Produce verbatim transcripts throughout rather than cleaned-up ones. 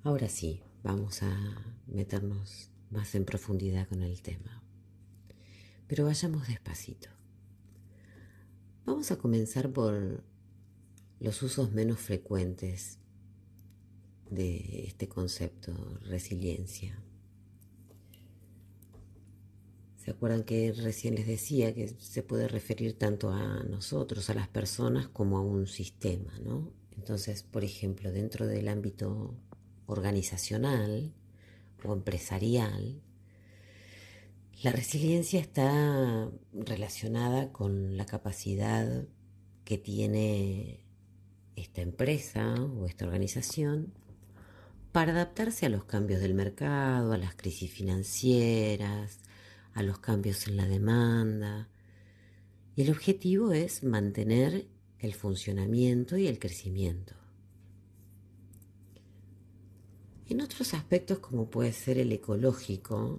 Ahora sí, vamos a meternos más en profundidad con el tema. Pero vayamos despacito. Vamos a comenzar por los usos menos frecuentes de este concepto, resiliencia. ¿Se acuerdan que recién les decía que se puede referir tanto a nosotros, a las personas, como a un sistema, ¿no? Entonces, por ejemplo, dentro del ámbito organizacional o empresarial, la resiliencia está relacionada con la capacidad que tiene esta empresa o esta organización para adaptarse a los cambios del mercado, a las crisis financieras, a los cambios en la demanda. Y el objetivo es mantener el funcionamiento y el crecimiento. En otros aspectos, como puede ser el ecológico,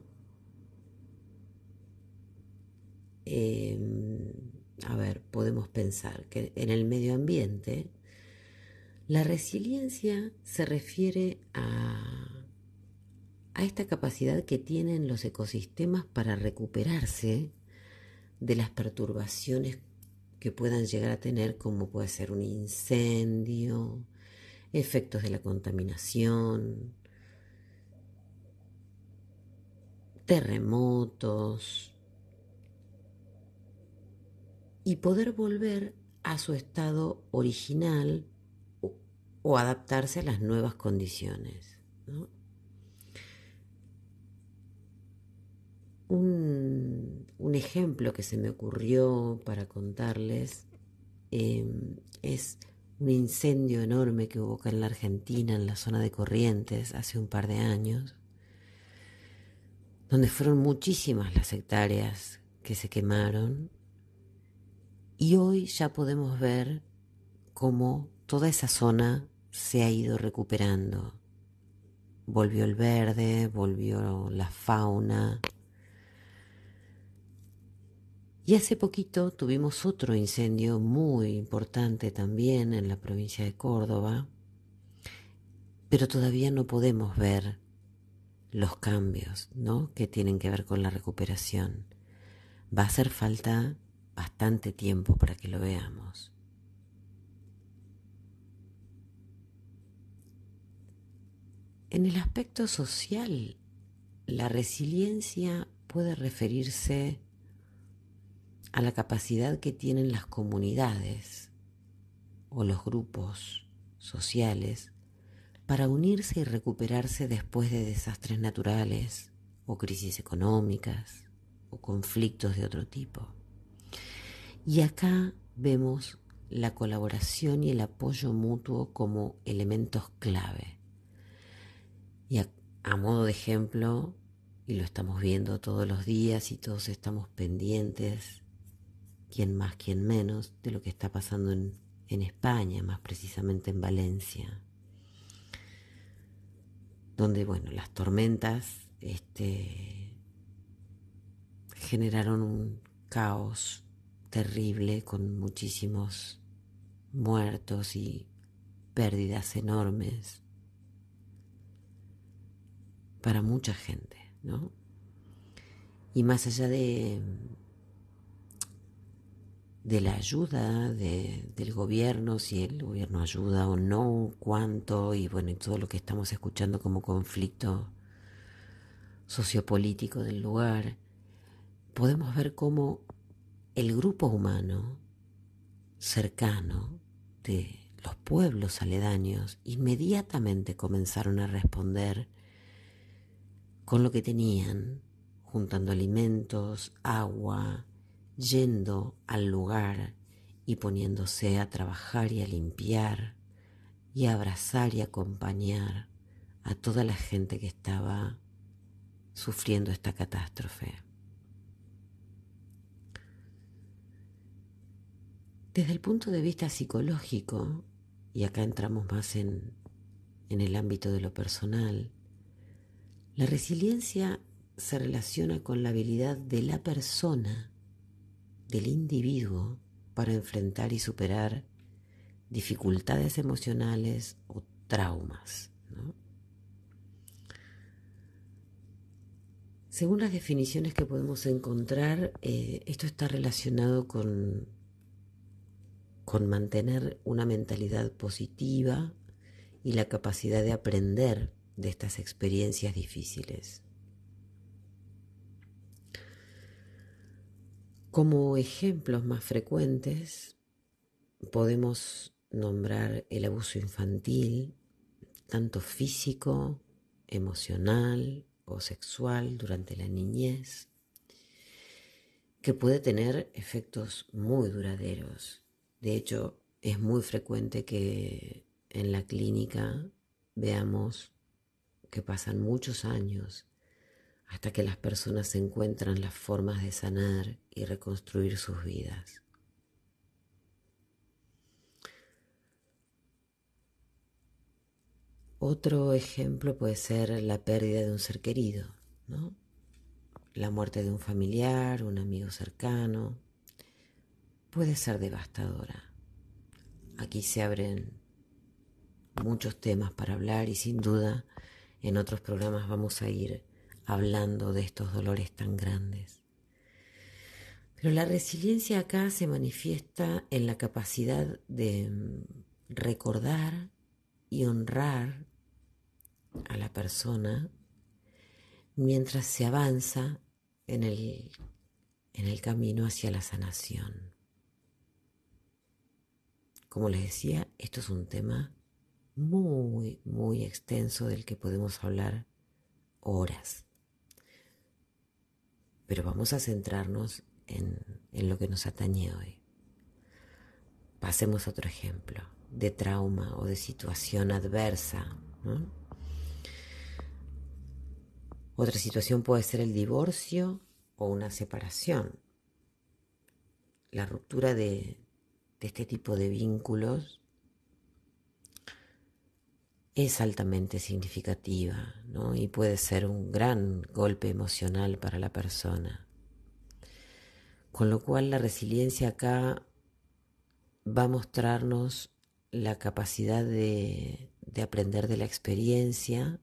eh, a ver, podemos pensar que en el medio ambiente la resiliencia se refiere a, a esta capacidad que tienen los ecosistemas para recuperarse de las perturbaciones que puedan llegar a tener, como puede ser un incendio, efectos de la contaminación, terremotos, y poder volver a su estado original o, o adaptarse a las nuevas condiciones, ¿no? Un, un ejemplo que se me ocurrió para contarles eh, es un incendio enorme que hubo acá en la Argentina, en la zona de Corrientes, hace un par de años, donde fueron muchísimas las hectáreas que se quemaron, y hoy ya podemos ver cómo toda esa zona se ha ido recuperando. Volvió el verde, volvió la fauna. Y hace poquito tuvimos otro incendio muy importante también en la provincia de Córdoba, pero todavía no podemos ver los cambios, ¿no?, que tienen que ver con la recuperación. Va a hacer falta bastante tiempo para que lo veamos. En el aspecto social, la resiliencia puede referirse a la capacidad que tienen las comunidades o los grupos sociales para unirse y recuperarse después de desastres naturales o crisis económicas o conflictos de otro tipo. Y acá vemos la colaboración y el apoyo mutuo como elementos clave. Y a, a modo de ejemplo, y lo estamos viendo todos los días y todos estamos pendientes, quién más, quién menos, de lo que está pasando en, en España, más precisamente en Valencia, donde, bueno, las tormentas este, generaron un caos terrible con muchísimos muertos y pérdidas enormes para mucha gente, ¿no? Y más allá de, de la ayuda de, del gobierno, si el gobierno ayuda o no, cuánto, y bueno, y todo lo que estamos escuchando como conflicto sociopolítico del lugar, podemos ver cómo el grupo humano cercano de los pueblos aledaños inmediatamente comenzaron a responder con lo que tenían, juntando alimentos, agua, yendo al lugar y poniéndose a trabajar y a limpiar y a abrazar y acompañar a toda la gente que estaba sufriendo esta catástrofe. Desde el punto de vista psicológico, y acá entramos más en, en el ámbito de lo personal, la resiliencia se relaciona con la habilidad de la persona, del individuo, para enfrentar y superar dificultades emocionales o traumas, ¿no? Según las definiciones que podemos encontrar, eh, esto está relacionado con, con mantener una mentalidad positiva y la capacidad de aprender de estas experiencias difíciles. Como ejemplos más frecuentes, podemos nombrar el abuso infantil, tanto físico, emocional o sexual durante la niñez, que puede tener efectos muy duraderos. De hecho, es muy frecuente que en la clínica veamos que pasan muchos años hasta que las personas encuentran las formas de sanar y reconstruir sus vidas. Otro ejemplo puede ser la pérdida de un ser querido, ¿no? La muerte de un familiar, un amigo cercano, puede ser devastadora. Aquí se abren muchos temas para hablar y sin duda en otros programas vamos a ir hablando de estos dolores tan grandes. Pero la resiliencia acá se manifiesta en la capacidad de recordar y honrar a la persona mientras se avanza en el, en el camino hacia la sanación. Como les decía, esto es un tema muy, muy extenso del que podemos hablar horas. Pero vamos a centrarnos en, en lo que nos atañe hoy. Pasemos a otro ejemplo de trauma o de situación adversa, ¿no? Otra situación puede ser el divorcio o una separación. La ruptura de, de este tipo de vínculos es altamente significativa, ¿no? Y puede ser un gran golpe emocional para la persona. Con lo cual la resiliencia acá va a mostrarnos la capacidad de, de aprender de la experiencia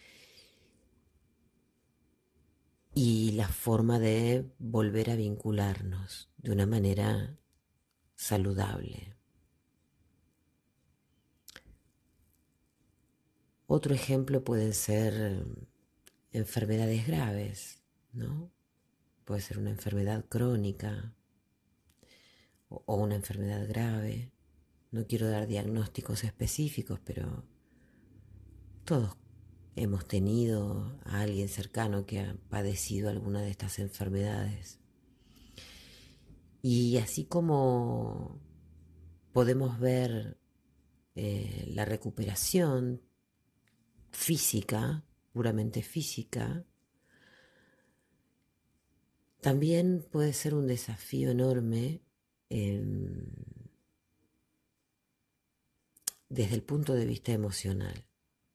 y la forma de volver a vincularnos de una manera saludable. Otro ejemplo pueden ser enfermedades graves, ¿no? Puede ser una enfermedad crónica o, o una enfermedad grave. No quiero dar diagnósticos específicos, pero todos hemos tenido a alguien cercano que ha padecido alguna de estas enfermedades. Y así como podemos ver eh, la recuperación física, puramente física, también puede ser un desafío enorme eh, desde el punto de vista emocional.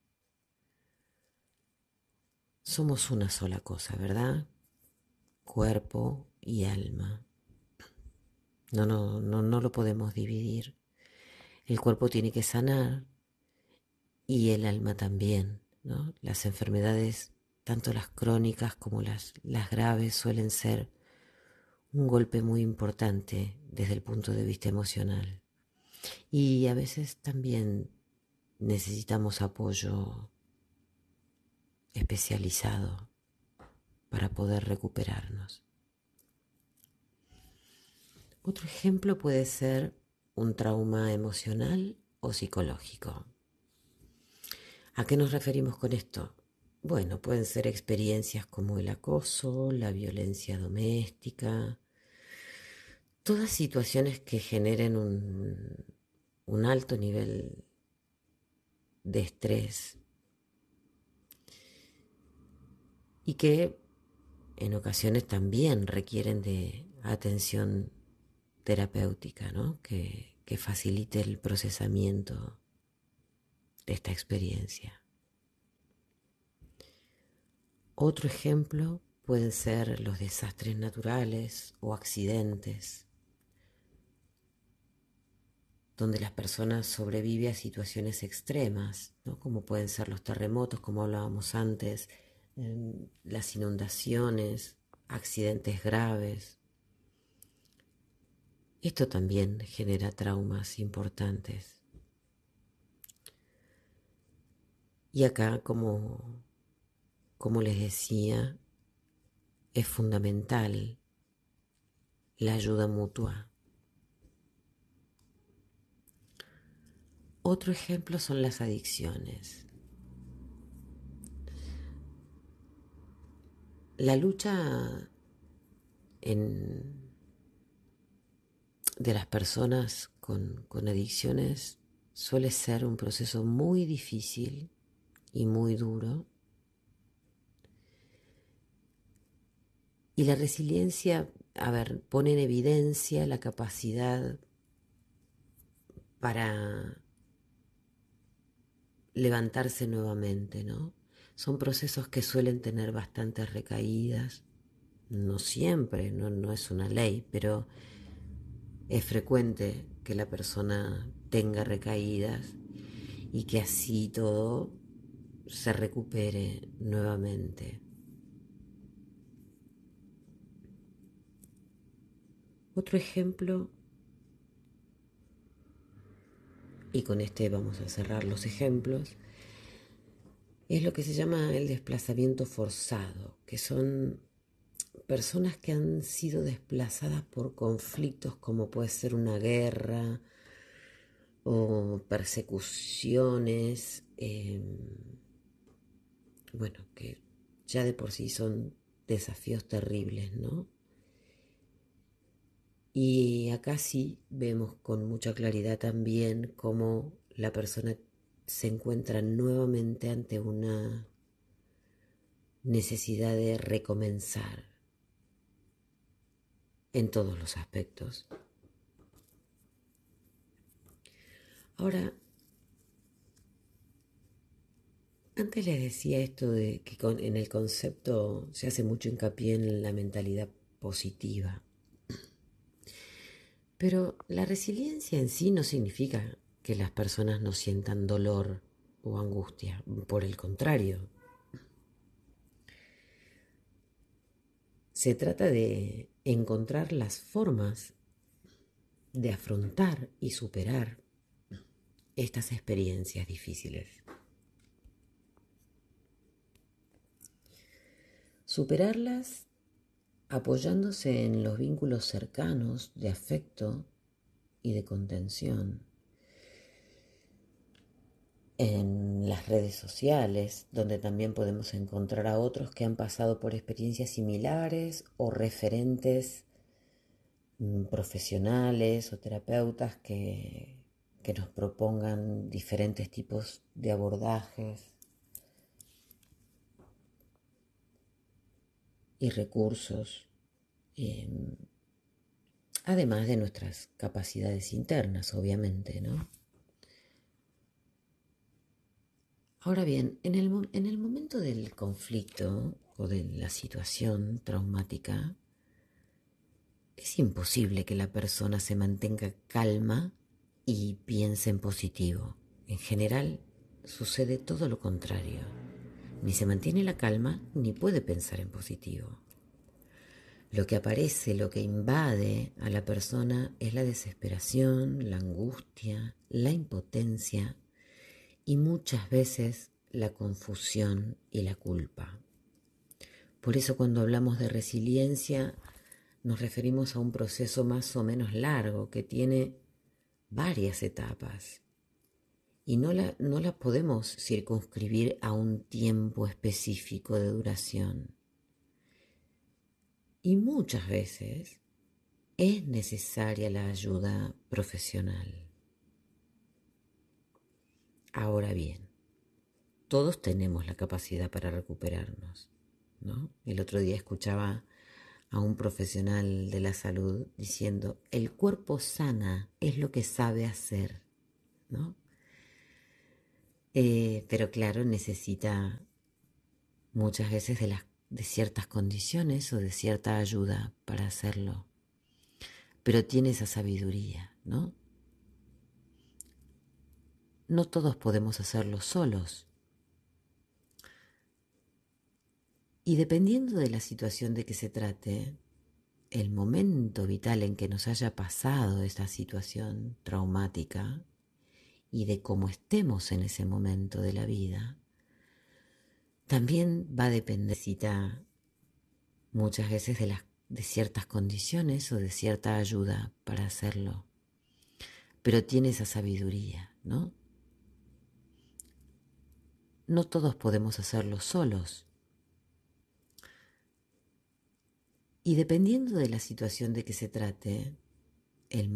Somos una sola cosa, ¿verdad? Cuerpo y alma. No, no, no, no lo podemos dividir. El cuerpo tiene que sanar y el alma también, ¿no? Las enfermedades, tanto las crónicas como las, las graves, suelen ser un golpe muy importante desde el punto de vista emocional. Y a veces también necesitamos apoyo especializado para poder recuperarnos. Otro ejemplo puede ser un trauma emocional o psicológico. ¿A qué nos referimos con esto? Bueno, pueden ser experiencias como el acoso, la violencia doméstica, todas situaciones que generen un, un alto nivel de estrés y que en ocasiones también requieren de atención terapéutica, ¿no? Que, que facilite el procesamiento de esta experiencia. Otro ejemplo pueden ser los desastres naturales o accidentes, donde las personas sobreviven a situaciones extremas, ¿no? Como pueden ser los terremotos, como hablábamos antes, en las inundaciones, accidentes graves. Esto también genera traumas importantes. Y acá, como, como les decía, es fundamental la ayuda mutua. Otro ejemplo son las adicciones. La lucha en, de las personas con, con adicciones suele ser un proceso muy difícil y muy duro. Y la resiliencia, a ver, pone en evidencia la capacidad para levantarse nuevamente, ¿no? Son procesos que suelen tener bastantes recaídas, no siempre, no, no es una ley, pero es frecuente que la persona tenga recaídas y que así todo se recupere nuevamente. Otro ejemplo, y con este vamos a cerrar los ejemplos, es lo que se llama el desplazamiento forzado, que son personas que han sido desplazadas por conflictos como puede ser una guerra o persecuciones, eh, bueno, que ya de por sí son desafíos terribles, ¿no? Y acá sí vemos con mucha claridad también cómo la persona se encuentra nuevamente ante una necesidad de recomenzar en todos los aspectos. Ahora, antes les decía esto de que con, en el concepto se hace mucho hincapié en la mentalidad positiva. Pero la resiliencia en sí no significa que las personas no sientan dolor o angustia. Por el contrario, se trata de encontrar las formas de afrontar y superar estas experiencias difíciles. Superarlas apoyándose en los vínculos cercanos de afecto y de contención, en las redes sociales, donde también podemos encontrar a otros que han pasado por experiencias similares o referentes mm, profesionales o terapeutas que, que nos propongan diferentes tipos de abordajes y recursos, eh, además de nuestras capacidades internas, obviamente, ¿no? Ahora bien, en el, en el momento del conflicto o de la situación traumática, es imposible que la persona se mantenga calma y piense en positivo. En general, sucede todo lo contrario. Ni se mantiene la calma, ni puede pensar en positivo. Lo que aparece, lo que invade a la persona es la desesperación, la angustia, la impotencia y muchas veces la confusión y la culpa. Por eso cuando hablamos de resiliencia nos referimos a un proceso más o menos largo que tiene varias etapas y no la, no la podemos circunscribir a un tiempo específico de duración. Y muchas veces es necesaria la ayuda profesional. Ahora bien, todos tenemos la capacidad para recuperarnos, ¿no? El otro día escuchaba a un profesional de la salud diciendo, el cuerpo sana, es lo que sabe hacer, ¿no? Eh, pero claro, necesita muchas veces de, las, de ciertas condiciones o de cierta ayuda para hacerlo. Pero tiene esa sabiduría, ¿no? No todos podemos hacerlo solos. Y dependiendo de la situación de que se trate, el momento vital en que nos haya pasado esta situación traumática y de cómo estemos en ese momento de la vida, también va a depender muchas veces de, las, de ciertas condiciones o de cierta ayuda para hacerlo. Pero tiene esa sabiduría, ¿no? No todos podemos hacerlo solos. Y dependiendo de la situación de que se trate,